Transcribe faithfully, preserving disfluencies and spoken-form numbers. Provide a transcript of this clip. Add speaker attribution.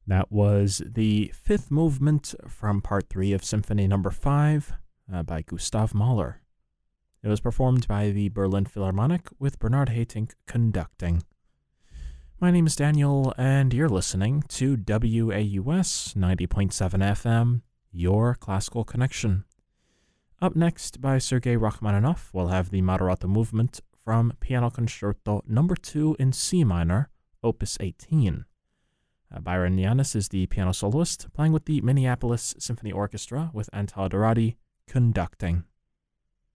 Speaker 1: That was the fifth movement from Part three of Symphony Number five uh, by Gustav Mahler. It was performed by the Berlin Philharmonic with Bernard Haitink conducting. My name is Daniel, and you're listening to W A U S ninety point seven F M, Your Classical Connection. Up next, by Sergei Rachmaninoff, we'll have the Moderato movement from Piano Concerto Number two in C minor, Opus eighteen. Uh, Byron Yanis is the piano soloist, playing with the Minneapolis Symphony Orchestra with Antal Dorati conducting.